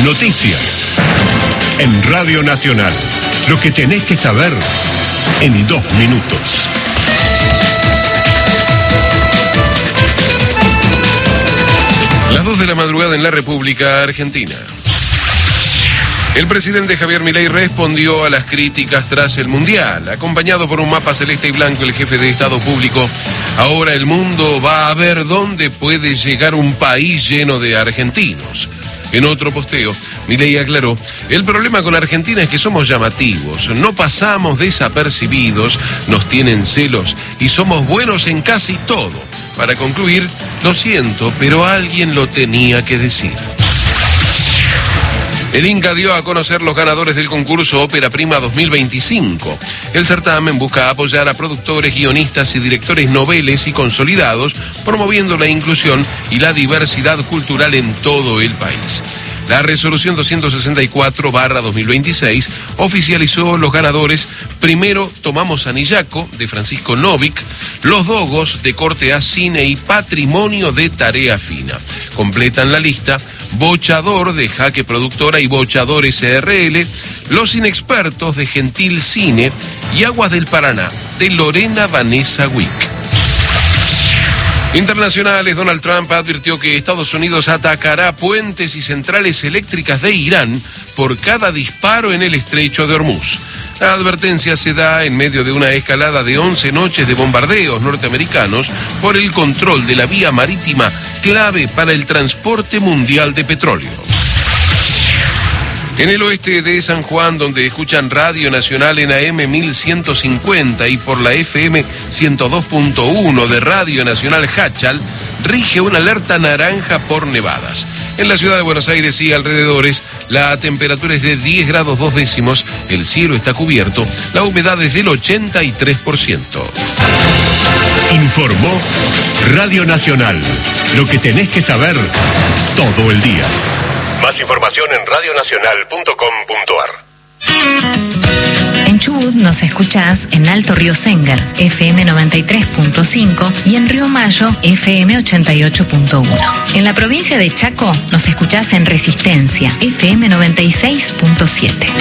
Noticias. En Radio Nacional. Lo que tenés que saber en 2 minutos. Las 2 de la madrugada en la República Argentina. El presidente Javier Milei respondió a las críticas tras el Mundial. Acompañado por un mapa celeste y blanco, el jefe de Estado público: ahora el mundo va a ver dónde puede llegar un país lleno de argentinos. En otro posteo, Milei aclaró: el problema con Argentina es que somos llamativos, no pasamos desapercibidos, nos tienen celos y somos buenos en casi todo. Para concluir, lo siento, pero alguien lo tenía que decir. El Inca dio a conocer los ganadores del concurso Ópera Prima 2025. El certamen busca apoyar a productores, guionistas y directores noveles y consolidados, promoviendo la inclusión y la diversidad cultural en todo el país. La resolución 264/2026 oficializó los ganadores. Primero, Tomamos Anillaco, de Francisco Novik, Los Dogos, de Corte A Cine y Patrimonio, de Tarea Fina. Completan la lista Bochador, de Jaque Productora y Bochador SRL, Los Inexpertos, de Gentil Cine, y Aguas del Paraná, de Lorena Vanessa Wick. Internacionales, Donald Trump advirtió que Estados Unidos atacará puentes y centrales eléctricas de Irán por cada disparo en el estrecho de Hormuz. La advertencia se da en medio de una escalada de 11 noches de bombardeos norteamericanos por el control de la vía marítima clave para el transporte mundial de petróleo. En el oeste de San Juan, donde escuchan Radio Nacional en AM 1150 y por la FM 102.1 de Radio Nacional Hachal, rige una alerta naranja por nevadas. En la ciudad de Buenos Aires y alrededores, la temperatura es de 10 grados 2 décimos, el cielo está cubierto, la humedad es del 83%. Informó Radio Nacional. Lo que tenés que saber todo el día. Más información en radionacional.com.ar. En Chubut nos escuchás en Alto Río Séngar, FM 93.5, y en Río Mayo, FM 88.1. En la provincia de Chaco nos escuchás en Resistencia, FM 96.7.